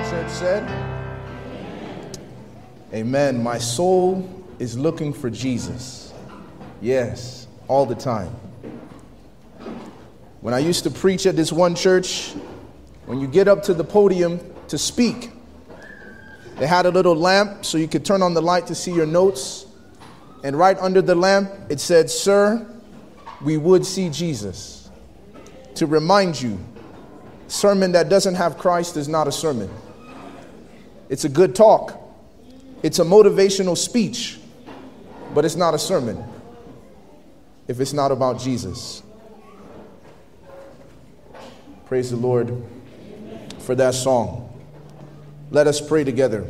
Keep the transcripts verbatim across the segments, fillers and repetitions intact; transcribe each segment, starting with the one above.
church said, amen. My soul is looking for Jesus. Yes, all the time. When I used to preach at this one church, when you get up to the podium to speak, they had a little lamp so you could turn on the light to see your notes. And right under the lamp, it said, "Sir, we would see Jesus." To remind you, sermon that doesn't have Christ is not a sermon. It's a good talk. It's a motivational speech, but it's not a sermon if it's not about Jesus. Praise the Lord for that song. Let us pray together.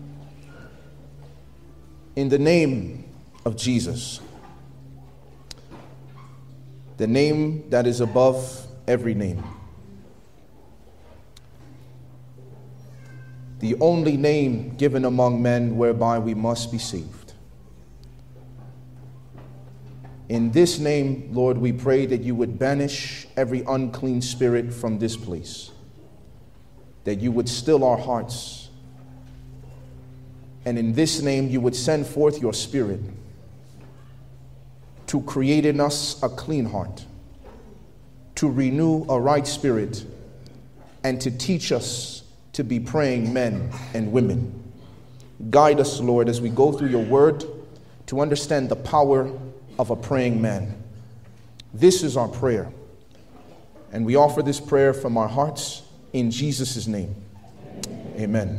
In the name of Jesus, the name that is above every name, the only name given among men whereby we must be saved. In this name, Lord, we pray that you would banish every unclean spirit from this place, that you would still our hearts, and in this name you would send forth your Spirit to create in us a clean heart, to renew a right spirit, and to teach us to be praying men and women. Guide us, Lord, as we go through your word to understand the power of a praying man. This is our prayer, and we offer this prayer from our hearts in Jesus' name. Amen.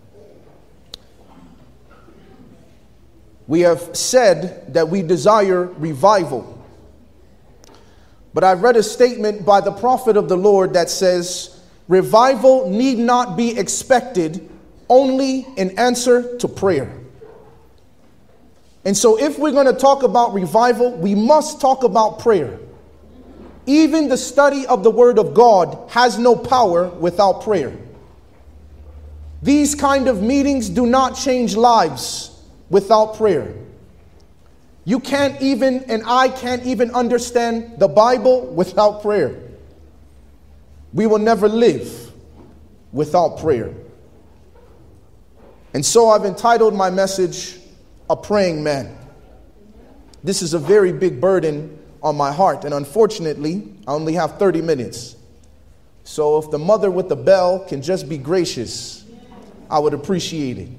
We have said that we desire revival, but I've read a statement by the prophet of the Lord that says, revival need not be expected only in answer to prayer. And so if we're going to talk about revival, we must talk about prayer. Even the study of the Word of God has no power without prayer. These kind of meetings do not change lives without prayer. You can't even, and I can't even understand the Bible without prayer. We will never live without prayer. And so I've entitled my message, A Praying Man. This is a very big burden on my heart, and unfortunately, I only have thirty minutes. So if the mother with the bell can just be gracious, I would appreciate it.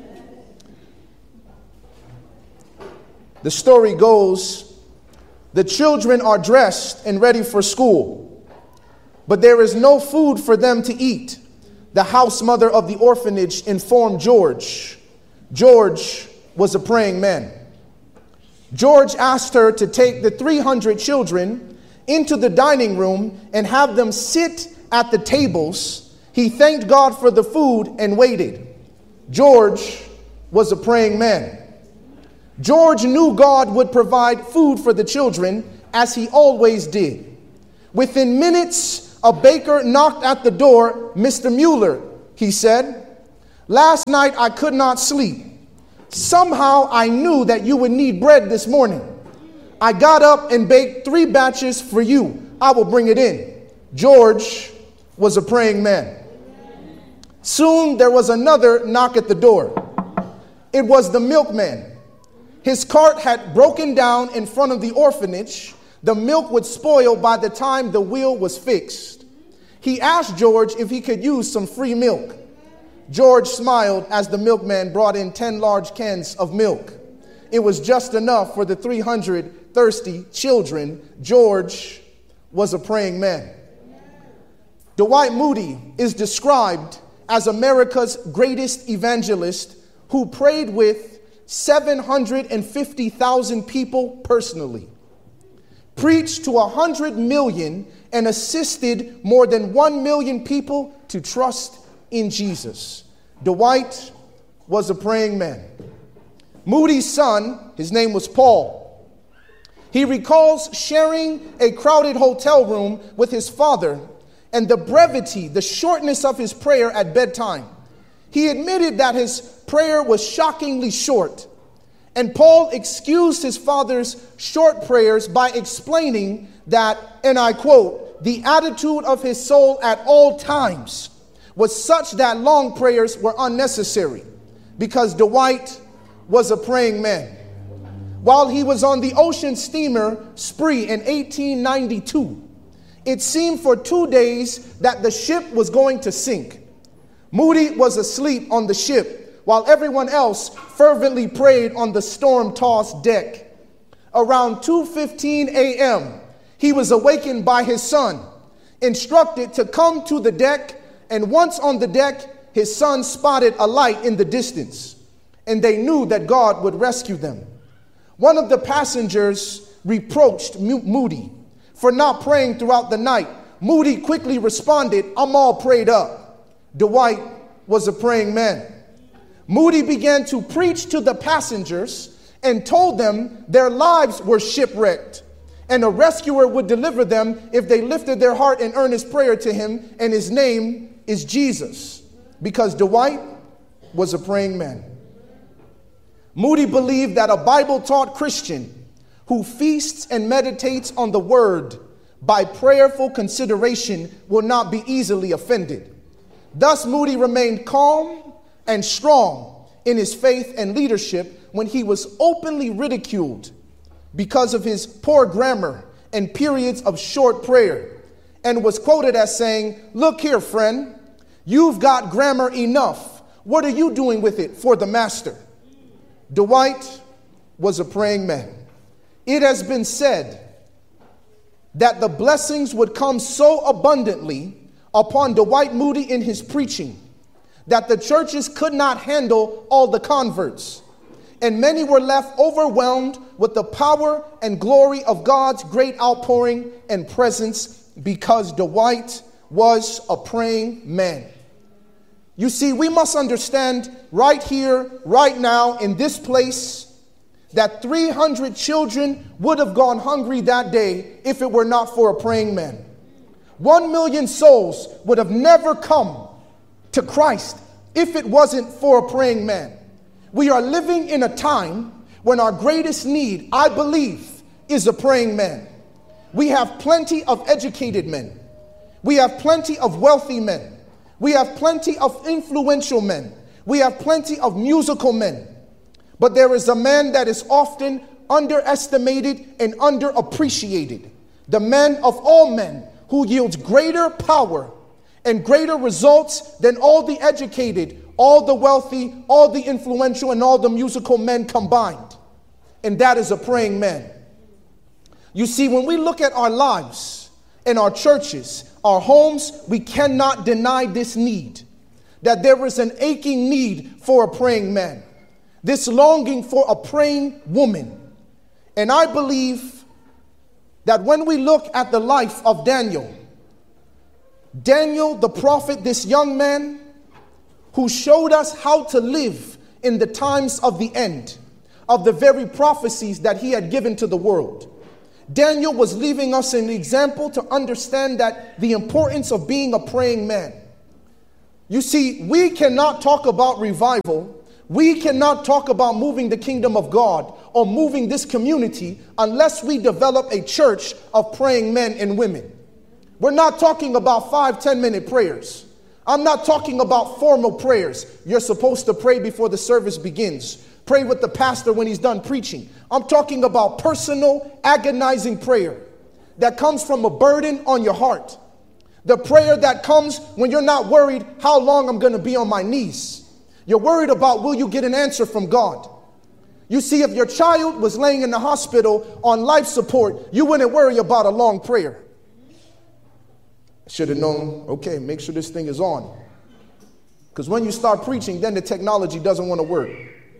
The story goes, the children are dressed and ready for school, but there is no food for them to eat. The house mother of the orphanage informed George. George was a praying man. George asked her to take the three hundred children into the dining room and have them sit at the tables. He thanked God for the food and waited. George was a praying man. George knew God would provide food for the children, as he always did. Within minutes, a baker knocked at the door. "Mister Mueller," he said, "last night I could not sleep. Somehow I knew that you would need bread this morning. I got up and baked three batches for you. I will bring it in." George was a praying man. Soon there was another knock at the door. It was the milkman. His cart had broken down in front of the orphanage. The milk would spoil by the time the wheel was fixed. He asked George if he could use some free milk. George smiled as the milkman brought in ten large cans of milk. It was just enough for the three hundred thirsty children. George was a praying man. Dwight Moody is described as America's greatest evangelist who prayed with seven hundred fifty thousand people personally, preached to one hundred million, and assisted more than one million people to trust in Jesus. Dwight was a praying man. Moody's son, his name was Paul. He recalls sharing a crowded hotel room with his father and the brevity, the shortness of his prayer at bedtime. He admitted that his prayer was shockingly short. And Paul excused his father's short prayers by explaining that, and I quote, the attitude of his soul at all times was such that long prayers were unnecessary because Dwight was a praying man. While he was on the ocean steamer Spree in eighteen ninety-two, it seemed for two days that the ship was going to sink. Moody was asleep on the ship while everyone else fervently prayed on the storm-tossed deck. Around two fifteen a.m., he was awakened by his son, instructed to come to the deck, and once on the deck, his son spotted a light in the distance, and they knew that God would rescue them. One of the passengers reproached Moody for not praying throughout the night. Moody quickly responded, "I'm all prayed up." Dwight was a praying man. Moody began to preach to the passengers and told them their lives were shipwrecked, and a rescuer would deliver them if they lifted their heart in earnest prayer to him, and his name is Jesus, because Dwight was a praying man. Moody believed that a Bible-taught Christian who feasts and meditates on the word by prayerful consideration will not be easily offended. Thus, Moody remained calm and strong in his faith and leadership when he was openly ridiculed because of his poor grammar and periods of short prayer, and was quoted as saying, "Look here, friend, you've got grammar enough. What are you doing with it for the master?" Dwight was a praying man. It has been said that the blessings would come so abundantly upon Dwight Moody in his preaching that the churches could not handle all the converts, and many were left overwhelmed with the power and glory of God's great outpouring and presence because Dwight was a praying man. You see, we must understand right here, right now, in this place, that three hundred children would have gone hungry that day if it were not for a praying man. One million souls would have never come to Christ if it wasn't for a praying man. We are living in a time when our greatest need, I believe, is a praying man. We have plenty of educated men. We have plenty of wealthy men. We have plenty of influential men. We have plenty of musical men. But there is a man that is often underestimated and underappreciated. The man of all men who yields greater power and greater results than all the educated, all the wealthy, all the influential, and all the musical men combined. And that is a praying man. You see, when we look at our lives and our churches, our homes, we cannot deny this need, that there is an aching need for a praying man, this longing for a praying woman. And I believe that when we look at the life of Daniel, Daniel the prophet, this young man who showed us how to live in the times of the end, of the very prophecies that he had given to the world. Daniel was leaving us an example to understand that the importance of being a praying man. You see, we cannot talk about revival. We cannot talk about moving the kingdom of God or moving this community unless we develop a church of praying men and women. We're not talking about five, ten minute prayers. I'm not talking about formal prayers. You're supposed to pray before the service begins. Pray with the pastor when he's done preaching. I'm talking about personal, agonizing prayer that comes from a burden on your heart. The prayer that comes when you're not worried how long I'm going to be on my knees. You're worried about, will you get an answer from God? You see, if your child was laying in the hospital on life support, you wouldn't worry about a long prayer. Should have known, okay, make sure this thing is on. Because when you start preaching, then the technology doesn't want to work.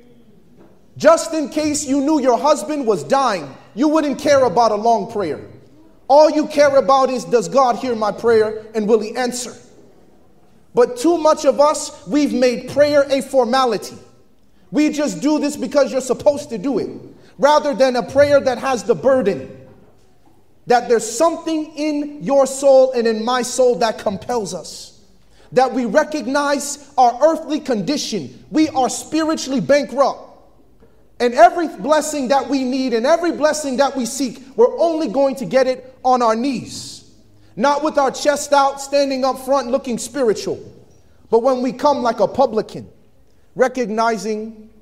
Just in case you knew your husband was dying, you wouldn't care about a long prayer. All you care about is, does God hear my prayer and will he answer? But too much of us, we've made prayer a formality. We just do this because you're supposed to do it, rather than a prayer that has the burden that there's something in your soul and in my soul that compels us, that we recognize our earthly condition. We are spiritually bankrupt. And every blessing that we need and every blessing that we seek, we're only going to get it on our knees. Not with our chest out, standing up front, looking spiritual. But when we come like a publican, recognizing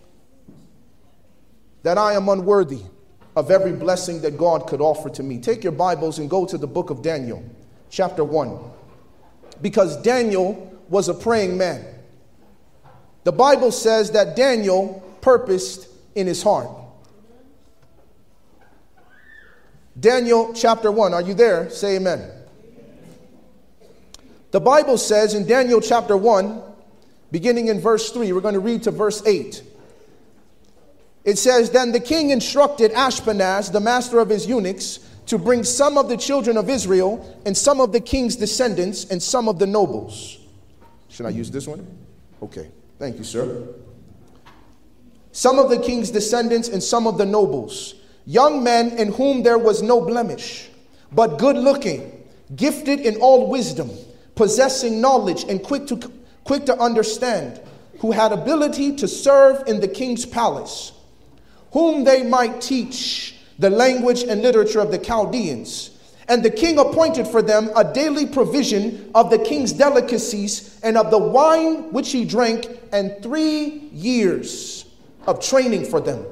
that I am unworthy of every blessing that God could offer to me. Take your Bibles and go to the book of Daniel, chapter one. Because Daniel was a praying man. The Bible says that Daniel purposed in his heart. Daniel chapter one, are you there? Say amen. The Bible says in Daniel chapter one, beginning in verse three, we're going to read to verse eight. It says, Then the king instructed Ashpenaz, the master of his eunuchs, to bring some of the children of Israel and some of the king's descendants and some of the nobles. Should I use this one? Okay, thank you, sir. Some of the king's descendants and some of the nobles, young men in whom there was no blemish, but good looking, gifted in all wisdom, possessing knowledge and quick to quick to understand, who had ability to serve in the king's palace, whom they might teach the language and literature of the Chaldeans. And the king appointed for them a daily provision of the king's delicacies and of the wine which he drank, and three years of training for them,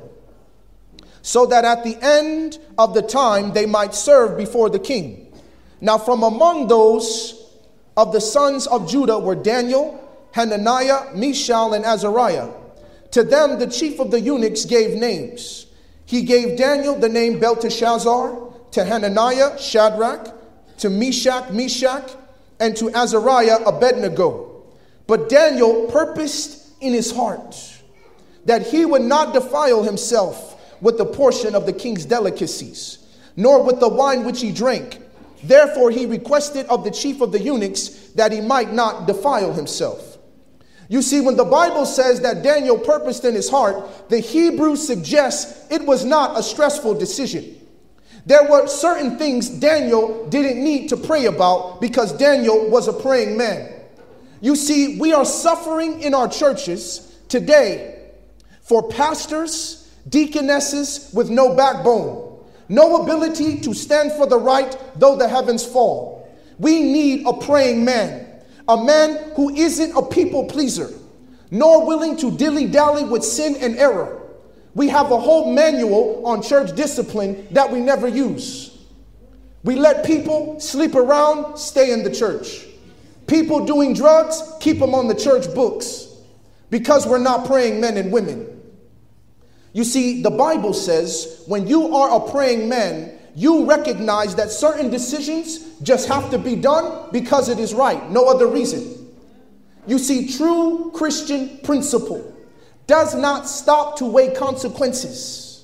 so that at the end of the time they might serve before the king. Now from among those of the sons of Judah were Daniel, Hananiah, Mishael, and Azariah. To them the chief of the eunuchs gave names. He gave Daniel the name Belteshazzar, to Hananiah, Shadrach, to Meshach, Meshach, and to Azariah, Abednego. But Daniel purposed in his heart that he would not defile himself with the portion of the king's delicacies, nor with the wine which he drank. Therefore he requested of the chief of the eunuchs that he might not defile himself. You see, when the Bible says that Daniel purposed in his heart, the Hebrew suggests it was not a stressful decision. There were certain things Daniel didn't need to pray about because Daniel was a praying man. You see, we are suffering in our churches today for pastors, deaconesses with no backbone, no ability to stand for the right though the heavens fall. We need a praying man. A man who isn't a people pleaser, nor willing to dilly-dally with sin and error. We have a whole manual on church discipline that we never use. We let people sleep around, stay in the church. People doing drugs, keep them on the church books, because we're not praying men and women. You see, the Bible says when you are a praying man, you recognize that certain decisions just have to be done because it is right, no other reason. You see, true Christian principle does not stop to weigh consequences.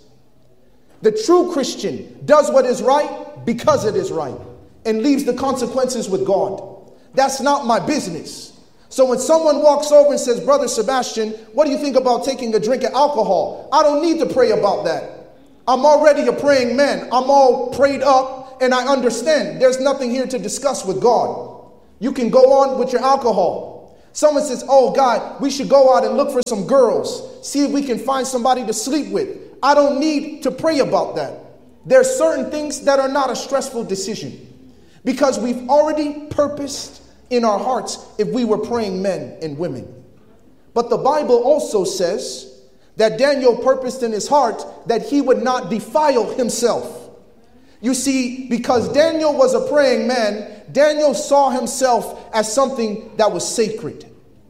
The true Christian does what is right because it is right and leaves the consequences with God. That's not my business. So when someone walks over and says, Brother Sebastian, what do you think about taking a drink of alcohol? I don't need to pray about that. I'm already a praying man. I'm all prayed up and I understand there's nothing here to discuss with God. You can go on with your alcohol. Someone says, oh God, we should go out and look for some girls, see if we can find somebody to sleep with. I don't need to pray about that. There are certain things that are not a stressful decision because we've already purposed in our hearts if we were praying men and women. But the Bible also says that Daniel purposed in his heart that he would not defile himself. You see, because Daniel was a praying man, Daniel saw himself as something that was sacred.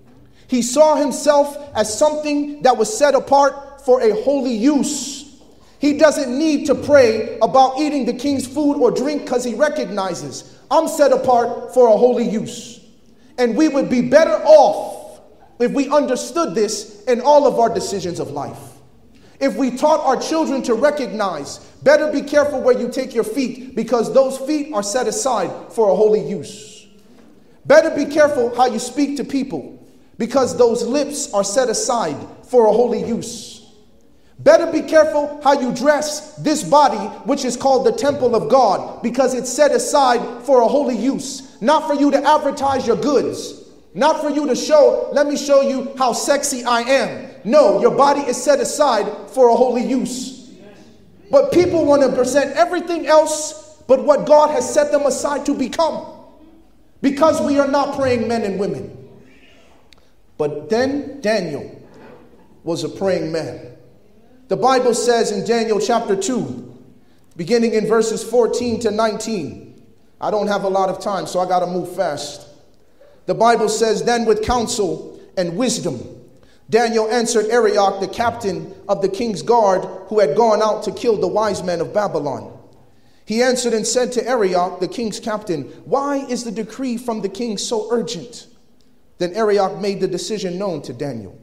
He saw himself as something that was set apart for a holy use. He doesn't need to pray about eating the king's food or drink because he recognizes, I'm set apart for a holy use. And we would be better off if we understood this in all of our decisions of life. If we taught our children to recognize, better be careful where you take your feet because those feet are set aside for a holy use. Better be careful how you speak to people because those lips are set aside for a holy use. Better be careful how you dress this body, which is called the temple of God, because it's set aside for a holy use. Not for you to advertise your goods. Not for you to show, let me show you how sexy I am. No, your body is set aside for a holy use. But people want to present everything else but what God has set them aside to become. Because we are not praying men and women. But then Daniel was a praying man. The Bible says in Daniel chapter two, beginning in verses fourteen to nineteen. I don't have a lot of time, so I got to move fast. The Bible says, then with counsel and wisdom, Daniel answered Arioch, the captain of the king's guard, who had gone out to kill the wise men of Babylon. He answered and said to Arioch, the king's captain, why is the decree from the king so urgent? Then Arioch made the decision known to Daniel.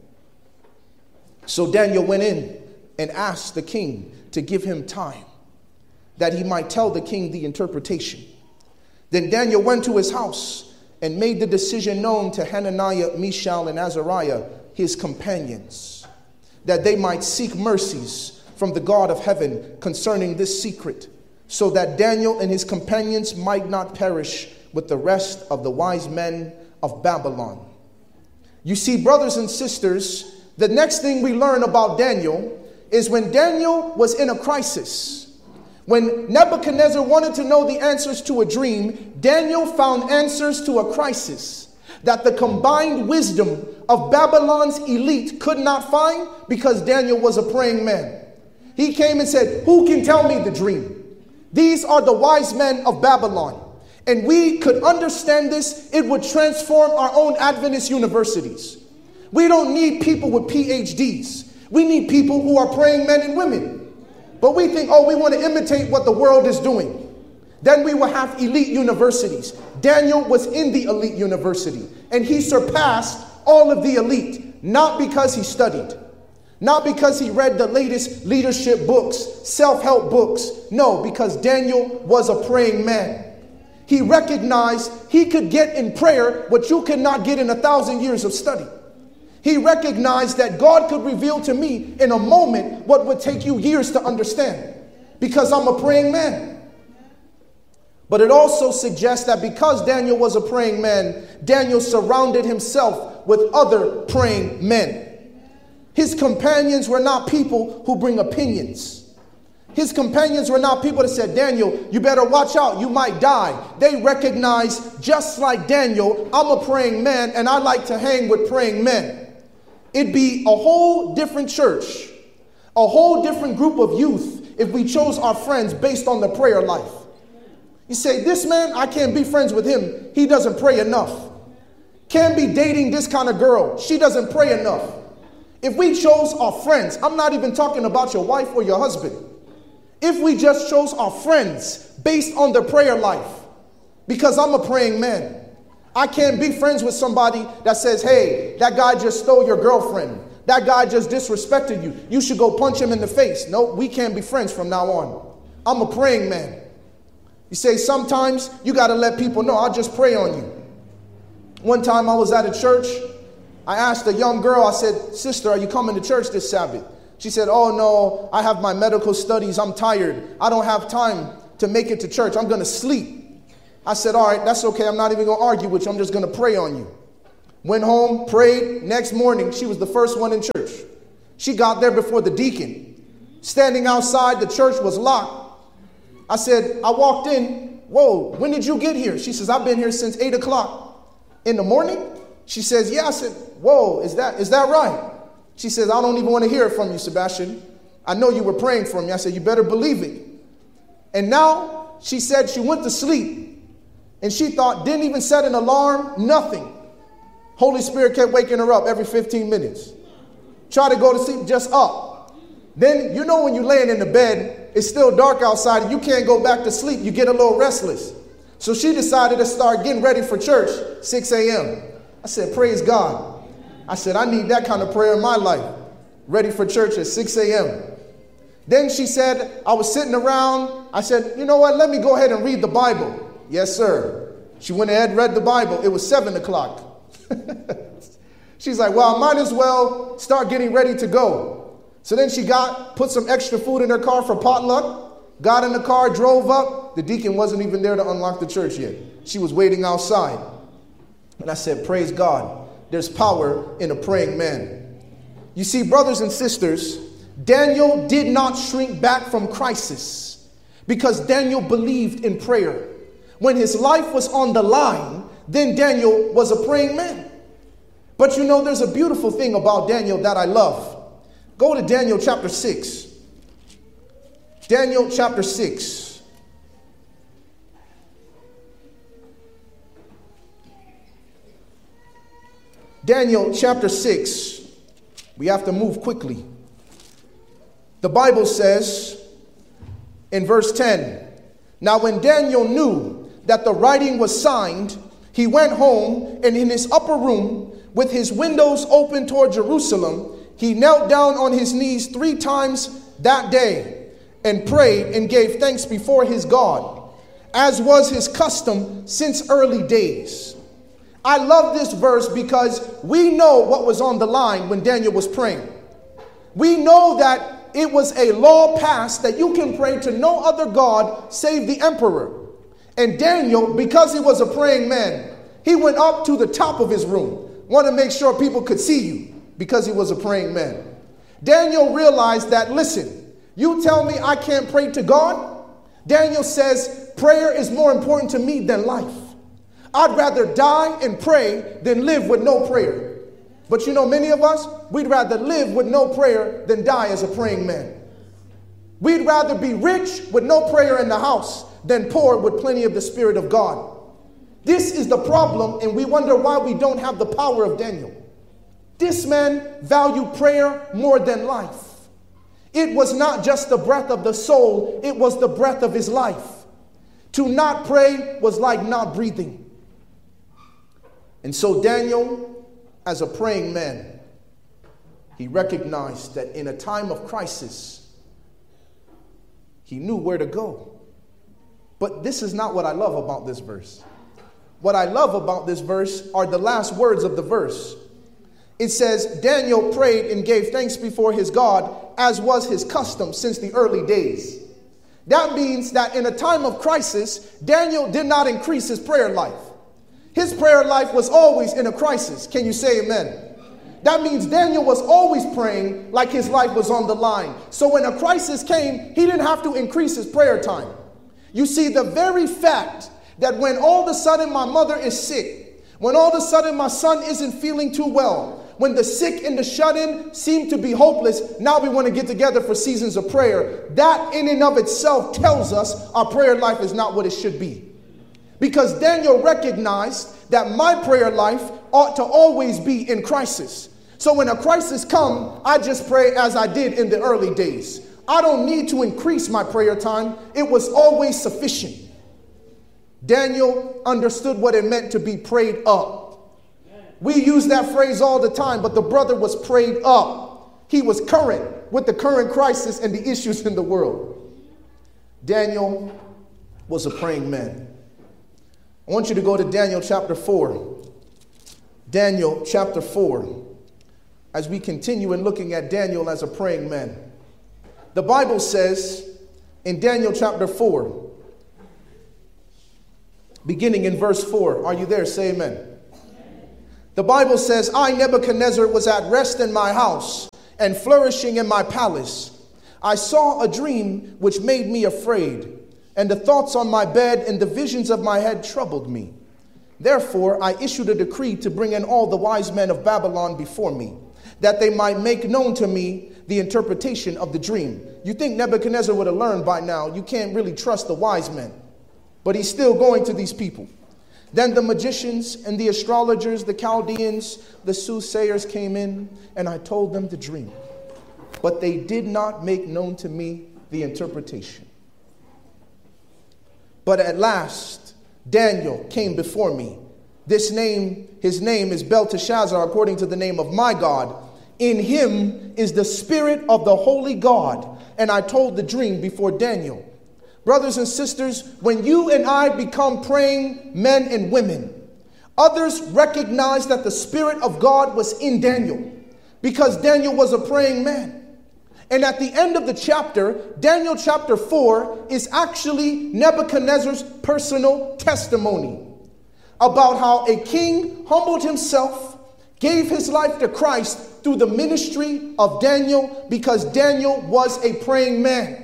So Daniel went in and asked the king to give him time, that he might tell the king the interpretation. Then Daniel went to his house and made the decision known to Hananiah, Mishael, and Azariah, his companions, that they might seek mercies from the God of heaven concerning this secret, so that Daniel and his companions might not perish with the rest of the wise men of Babylon. You see, brothers and sisters, the next thing we learn about Daniel is when Daniel was in a crisis. When Nebuchadnezzar wanted to know the answers to a dream, Daniel found answers to a crisis that the combined wisdom of Babylon's elite could not find, because Daniel was a praying man. He came and said, who can tell me the dream? These are the wise men of Babylon. And we could understand this, it would transform our own Adventist universities. We don't need people with P H Ds. We need people who are praying men and women. But we think, oh, we want to imitate what the world is doing. Then we will have elite universities. Daniel was in the elite university, and he surpassed all of the elite, not because he studied, not because he read the latest leadership books, self-help books. No, because Daniel was a praying man. He recognized he could get in prayer what you could not get in a thousand years of study. He recognized that God could reveal to me in a moment what would take you years to understand, because I'm a praying man. But it also suggests that because Daniel was a praying man, Daniel surrounded himself with other praying men. His companions were not people who bring opinions. His companions were not people that said, Daniel, you better watch out, you might die. They recognized, just like Daniel, I'm a praying man and I like to hang with praying men. It'd be a whole different church, a whole different group of youth if we chose our friends based on the prayer life. You say, this man, I can't be friends with him. He doesn't pray enough. Can't be dating this kind of girl. She doesn't pray enough. If we chose our friends, I'm not even talking about your wife or your husband. If we just chose our friends based on their prayer life, because I'm a praying man. I can't be friends with somebody that says, hey, that guy just stole your girlfriend. That guy just disrespected you. You should go punch him in the face. No, we can't be friends from now on. I'm a praying man. You say sometimes you got to let people know, I'll just pray on you. One time I was at a church. I asked a young girl, I said, sister, are you coming to church this Sabbath? She said, oh no, I have my medical studies. I'm tired. I don't have time to make it to church. I'm going to sleep. I said, all right, that's okay. I'm not even going to argue with you. I'm just going to pray on you. Went home, prayed. Next morning, she was the first one in church. She got there before the deacon. Standing outside, the church was locked. I said, I walked in. Whoa, when did you get here? She says, I've been here since eight o'clock in the morning. She says, yeah. I said, whoa, is that is that right? She says, I don't even want to hear it from you, Sebastian. I know you were praying for me. I said, you better believe it. And now she said she went to sleep. And she thought, didn't even set an alarm, nothing. Holy Spirit kept waking her up every fifteen minutes. Try to go to sleep, just up. Then, you know when you're laying in the bed, it's still dark outside and you can't go back to sleep. You get a little restless. So she decided to start getting ready for church, six a.m. I said, praise God. I said, I need that kind of prayer in my life. Ready for church at six a.m. Then she said, I was sitting around. I said, you know what? Let me go ahead and read the Bible. Yes, sir. She went ahead and read the Bible. It was seven o'clock. She's like, well, I might as well start getting ready to go. So then she got, put some extra food in her car for potluck, got in the car, drove up. The deacon wasn't even there to unlock the church yet. She was waiting outside. And I said, praise God. There's power in a praying man. You see, brothers and sisters, Daniel did not shrink back from crisis because Daniel believed in prayer. When his life was on the line, then Daniel was a praying man. But you know, there's a beautiful thing about Daniel that I love. Go to Daniel chapter six. Daniel chapter six. Daniel chapter six. We have to move quickly. The Bible says in verse ten, now when Daniel knew that the writing was signed, he went home, and in his upper room, with his windows open toward Jerusalem, he knelt down on his knees three times that day and prayed and gave thanks before his God, as was his custom since early days. I love this verse because we know what was on the line when Daniel was praying. We know that it was a law passed that you can pray to no other God save the emperor. And Daniel, because he was a praying man, he went up to the top of his room. Want to make sure people could see you because he was a praying man. Daniel realized that, listen, you tell me I can't pray to God? Daniel says, prayer is more important to me than life. I'd rather die and pray than live with no prayer. But you know, many of us, we'd rather live with no prayer than die as a praying man. We'd rather be rich with no prayer in the house than poor with plenty of the Spirit of God. This is the problem, and we wonder why we don't have the power of Daniel. This man valued prayer more than life. It was not just the breath of the soul, it was the breath of his life. To not pray was like not breathing. And so Daniel, as a praying man, he recognized that in a time of crisis, he knew where to go. But this is not what I love about this verse. What I love about this verse are the last words of the verse. It says, Daniel prayed and gave thanks before his God, as was his custom since the early days. That means that in a time of crisis, Daniel did not increase his prayer life. His prayer life was always in a crisis. Can you say amen? That means Daniel was always praying like his life was on the line. So when a crisis came, he didn't have to increase his prayer time. You see, the very fact that when all of a sudden my mother is sick, when all of a sudden my son isn't feeling too well, when the sick and the shut-in seem to be hopeless, now we want to get together for seasons of prayer. That in and of itself tells us our prayer life is not what it should be. Because Daniel recognized that my prayer life ought to always be in crisis. So when a crisis comes, I just pray as I did in the early days. I don't need to increase my prayer time. It was always sufficient. Daniel understood what it meant to be prayed up. We use that phrase all the time, but the brother was prayed up. He was current with the current crisis and the issues in the world. Daniel was a praying man. I want you to go to Daniel chapter four. Daniel chapter four. As we continue in looking at Daniel as a praying man. The Bible says in Daniel chapter four, beginning in verse four. Are you there? Say amen. The Bible says, I, Nebuchadnezzar, was at rest in my house and flourishing in my palace. I saw a dream which made me afraid, and the thoughts on my bed and the visions of my head troubled me. Therefore, I issued a decree to bring in all the wise men of Babylon before me, that they might make known to me the interpretation of the dream. You think Nebuchadnezzar would have learned by now, you can't really trust the wise men. But he's still going to these people. Then the magicians and the astrologers, the Chaldeans, the soothsayers came in, and I told them the dream. But they did not make known to me the interpretation. But at last, Daniel came before me. This name, his name is Belteshazzar, according to the name of my God. In him is the spirit of the holy God. And I told the dream before Daniel. Brothers and sisters, when you and I become praying men and women, others recognize that the Spirit of God was in Daniel because Daniel was a praying man. And at the end of the chapter, Daniel chapter four is actually Nebuchadnezzar's personal testimony about how a king humbled himself, gave his life to Christ through the ministry of Daniel because Daniel was a praying man.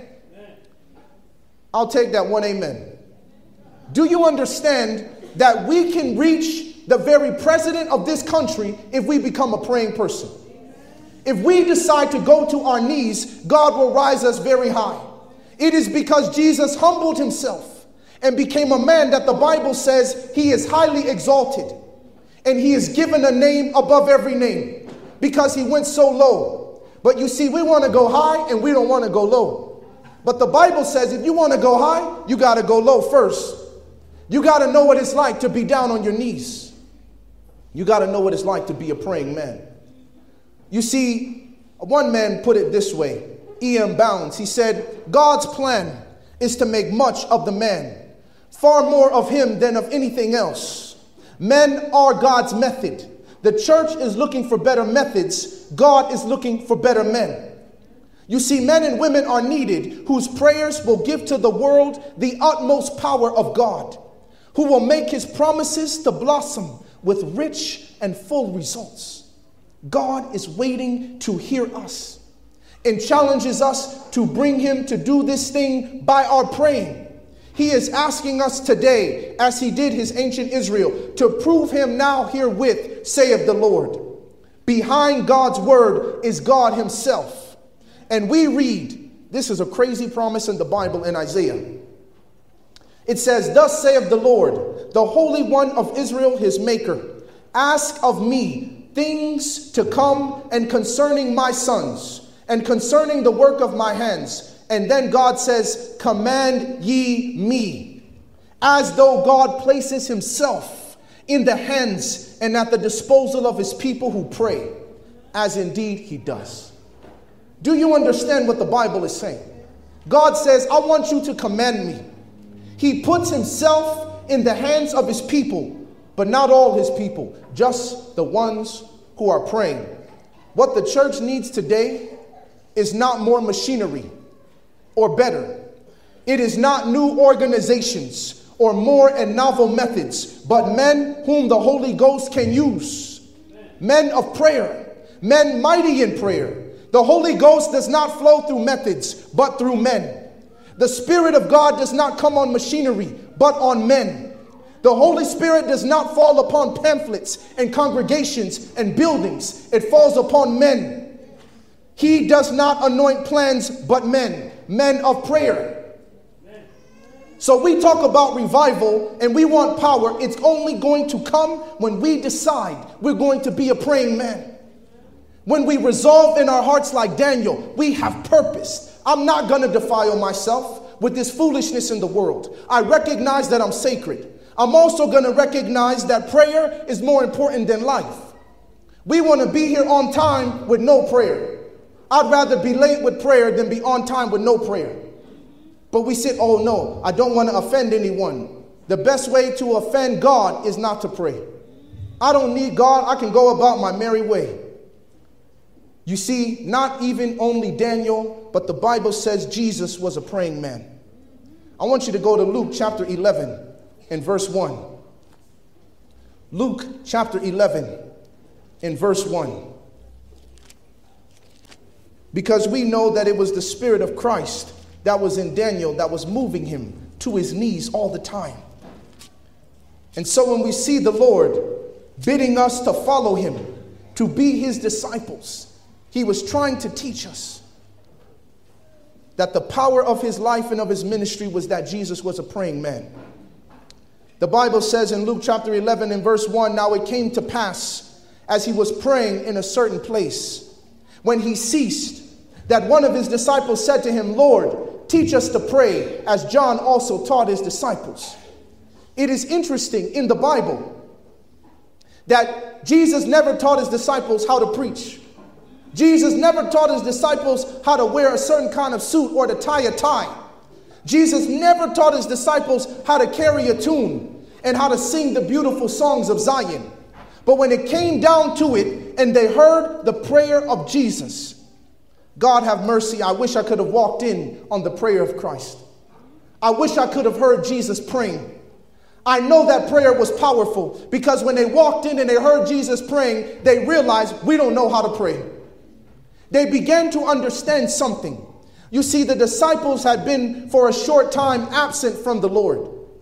I'll take that one amen. Do you understand that we can reach the very president of this country if we become a praying person. If we decide to go to our knees, God will rise us very high. It is because Jesus humbled himself and became a man that the Bible says he is highly exalted. And he is given a name above every name because he went so low. But you see, we want to go high and we don't want to go low. But the Bible says if you want to go high, you got to go low first. You got to know what it's like to be down on your knees. You got to know what it's like to be a praying man. You see, one man put it this way, E M Bounds. He said, God's plan is to make much of the man, far more of him than of anything else. Men are God's method. The church is looking for better methods. God is looking for better men. You see, men and women are needed whose prayers will give to the world the utmost power of God, who will make his promises to blossom with rich and full results. God is waiting to hear us and challenges us to bring him to do this thing by our praying. He is asking us today, as he did his ancient Israel, to prove him now herewith, saith the Lord. Behind God's word is God himself. And we read, this is a crazy promise in the Bible in Isaiah. It says, thus saith the Lord, the Holy One of Israel, his maker, ask of me things to come and concerning my sons and concerning the work of my hands. And then God says, command ye me, as though God places himself in the hands and at the disposal of his people who pray, as indeed he does. Do you understand what the Bible is saying? God says, I want you to command me. He puts himself in the hands of his people, but not all his people, just the ones who are praying. What the church needs today is not more machinery or better. It is not new organizations or more and novel methods, but men whom the Holy Ghost can use. Men of prayer, men mighty in prayer. The Holy Ghost does not flow through methods, but through men. The Spirit of God does not come on machinery, but on men. The Holy Spirit does not fall upon pamphlets and congregations and buildings. It falls upon men. He does not anoint plans, but men, men of prayer. So we talk about revival and we want power. It's only going to come when we decide we're going to be a praying man. When we resolve in our hearts like Daniel, we have purpose. I'm not going to defile myself with this foolishness in the world. I recognize that I'm sacred. I'm also going to recognize that prayer is more important than life. We want to be here on time with no prayer. I'd rather be late with prayer than be on time with no prayer. But we said, oh no, I don't want to offend anyone. The best way to offend God is not to pray. I don't need God. I can go about my merry way. You see, not even only Daniel, but the Bible says Jesus was a praying man. I want you to go to Luke chapter eleven. In verse one. Luke chapter eleven in verse one. Because we know that it was the Spirit of Christ that was in Daniel that was moving him to his knees all the time. And so when we see the Lord bidding us to follow him, to be his disciples, he was trying to teach us that the power of his life and of his ministry was that Jesus was a praying man. The Bible says in Luke chapter eleven in verse one, now it came to pass as he was praying in a certain place, when he ceased, that one of his disciples said to him, Lord, teach us to pray, as John also taught his disciples. It is interesting in the Bible that Jesus never taught his disciples how to preach. Jesus never taught his disciples how to wear a certain kind of suit or to tie a tie. Jesus never taught his disciples how to carry a tune and how to sing the beautiful songs of Zion. But when it came down to it and they heard the prayer of Jesus, God have mercy, I wish I could have walked in on the prayer of Christ. I wish I could have heard Jesus praying. I know that prayer was powerful because when they walked in and they heard Jesus praying, they realized we don't know how to pray. They began to understand something. You see, the disciples had been for a short time absent from the Lord.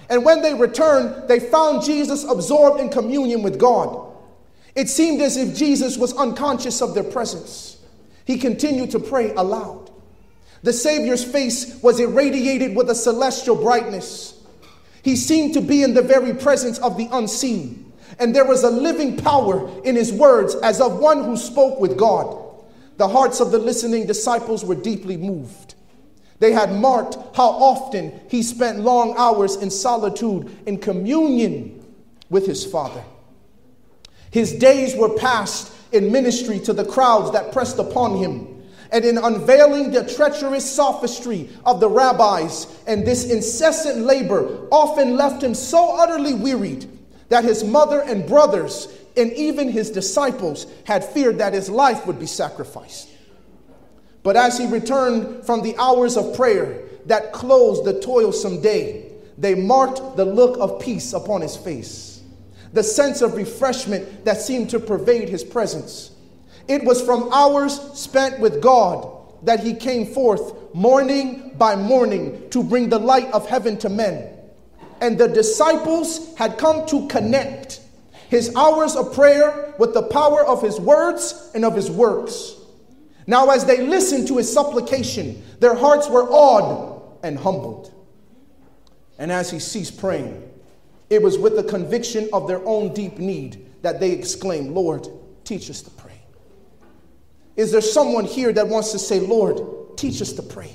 And when they returned, they found Jesus absorbed in communion with God. It seemed as if Jesus was unconscious of their presence. He continued to pray aloud. The Savior's face was irradiated with a celestial brightness. He seemed to be in the very presence of the unseen. And there was a living power in his words as of one who spoke with God. The hearts of the listening disciples were deeply moved. They had marked how often he spent long hours in solitude in communion with his Father. His days were passed in ministry to the crowds that pressed upon him, and in unveiling the treacherous sophistry of the rabbis, and this incessant labor often left him so utterly wearied that his mother and brothers and even his disciples had feared that his life would be sacrificed. But as he returned from the hours of prayer that closed the toilsome day, they marked the look of peace upon his face, the sense of refreshment that seemed to pervade his presence. It was from hours spent with God that he came forth morning by morning to bring the light of heaven to men. And the disciples had come to connect his hours of prayer with the power of his words and of his works. Now, as they listened to his supplication, their hearts were awed and humbled. And as he ceased praying, it was with the conviction of their own deep need that they exclaimed, "Lord, teach us to pray." Is there someone here that wants to say, "Lord, teach us to pray"?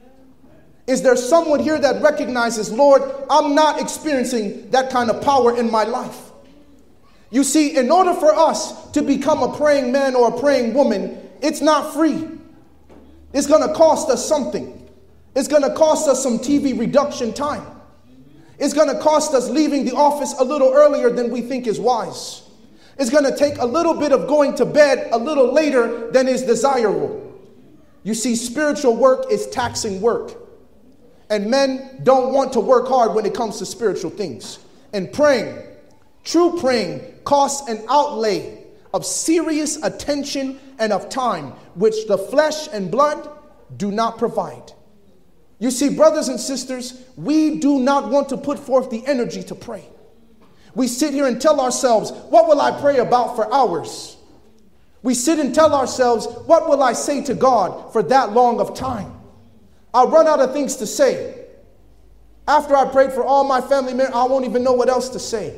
Is there someone here that recognizes, "Lord, I'm not experiencing that kind of power in my life"? You see, in order for us to become a praying man or a praying woman, it's not free. It's going to cost us something. It's going to cost us some T V reduction time. It's going to cost us leaving the office a little earlier than we think is wise. It's going to take a little bit of going to bed a little later than is desirable. You see, spiritual work is taxing work. And men don't want to work hard when it comes to spiritual things. And praying, true praying, costs an outlay of serious attention and of time, which the flesh and blood do not provide. You see, brothers and sisters, we do not want to put forth the energy to pray. We sit here and tell ourselves, "What will I pray about for hours?" We sit and tell ourselves, "What will I say to God for that long of time?" I'll run out of things to say. After I prayed for all my family members, I won't even know what else to say.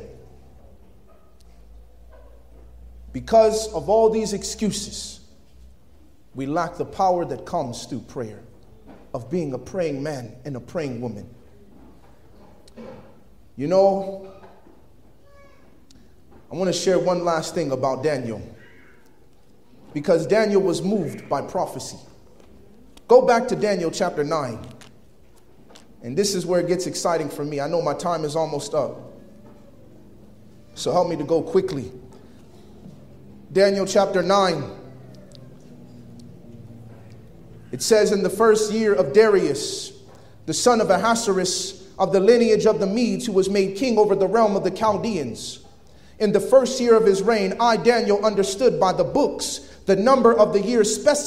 Because of all these excuses, we lack the power that comes through prayer, of being a praying man and a praying woman. You know, I want to share one last thing about Daniel, because Daniel was moved by prophecy. Go back to Daniel chapter nine. And this is where it gets exciting for me. I know my time is almost up, so help me to go quickly. Daniel chapter nine. It says, "In the first year of Darius, the son of Ahasuerus, of the lineage of the Medes, who was made king over the realm of the Chaldeans, in the first year of his reign, I, Daniel, understood by the books the number of the years specified